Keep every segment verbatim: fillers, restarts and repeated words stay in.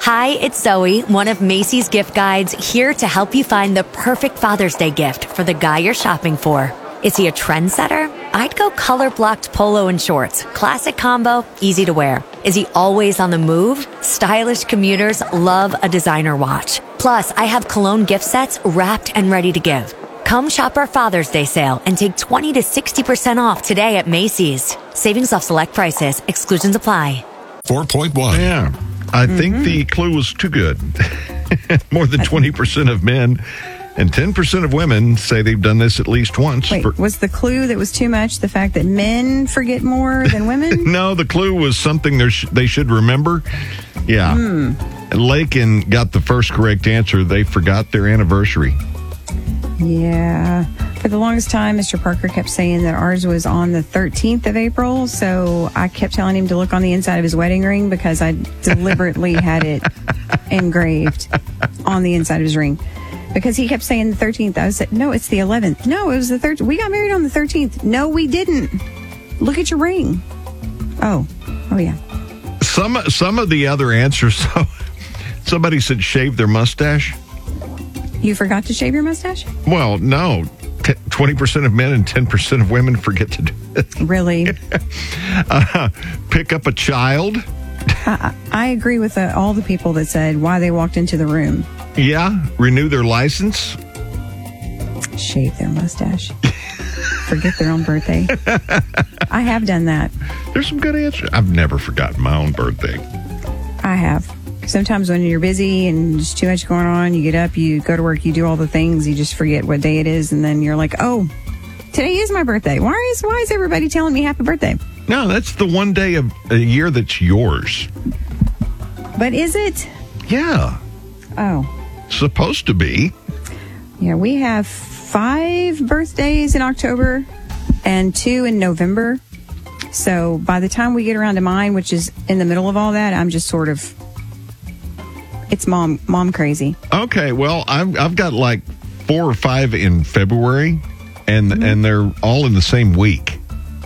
Hi, it's Zoe, one of Macy's gift guides, here to help you find the perfect Father's Day gift for the guy you're shopping for. Is he a trendsetter? I'd go color-blocked polo and shorts. Classic combo, easy to wear. Is he always on the move? Stylish commuters love a designer watch. Plus, I have cologne gift sets wrapped and ready to give. Come shop our Father's Day sale and take twenty to sixty percent off today at Macy's. Savings off select prices. Exclusions apply. four point one. Yeah. I mm-hmm. think the clue was too good. More than twenty percent of men and ten percent of women say they've done this at least once. Wait, for- was the clue that was too much the fact that men forget more than women? No, the clue was something sh- they should remember. Yeah. Mm. Lakin got the first correct answer. They forgot their anniversary. Yeah. For the longest time, Mister Parker kept saying that ours was on the thirteenth of April, so I kept telling him to look on the inside of his wedding ring because I deliberately had it engraved on the inside of his ring. Because he kept saying the thirteenth. I said, no, it's the eleventh. No, it was the thirteenth. We got married on the thirteenth. No, we didn't. Look at your ring. Oh. Oh, yeah. Some, some of the other answers, so somebody said shave their mustache. You forgot to shave your mustache? Well, no. T- twenty percent of men and ten percent of women forget to do it. Really? uh, pick up a child. I, I agree with the, all the people that said why they walked into the room. Yeah. Renew their license. Shave their mustache. Forget their own birthday. I have done that. There's some good answers. I've never forgotten my own birthday. I have. Sometimes when you're busy and there's too much going on, you get up, you go to work, you do all the things, you just forget what day it is, and then you're like, oh, today is my birthday. Why is why is everybody telling me happy birthday? No, that's the one day of a year that's yours. But is it? Yeah. Oh. Supposed to be. Yeah, we have five birthdays in October and two in November. So by the time we get around to mine, which is in the middle of all that, I'm just sort of... It's mom mom crazy. Okay, well, I've, I've got like four or five in February, and mm-hmm. and they're all in the same week.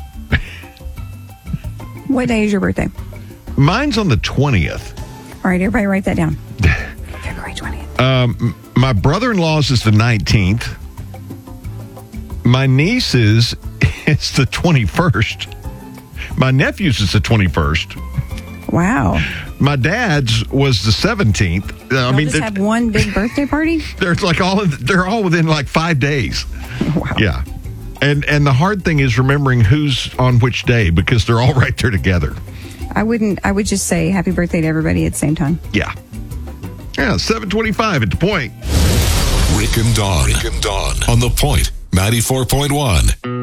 What day is your birthday? Mine's on the twentieth. All right, everybody write that down. February twentieth. Um, my brother-in-law's is the nineteenth. My niece's is the twenty-first. My nephew's is the twenty-first. Wow. My dad's was the seventeenth. Uh, I Y'all mean, just have one big birthday party? They're like all in, they're all within like five days. Wow. Yeah. And and the hard thing is remembering who's on which day because they're all right there together. I wouldn't I would just say happy birthday to everybody at the same time. Yeah. Yeah, seven twenty-five at the Point. Rick and Dawn. Rick and Dawn on the Point ninety-four point one.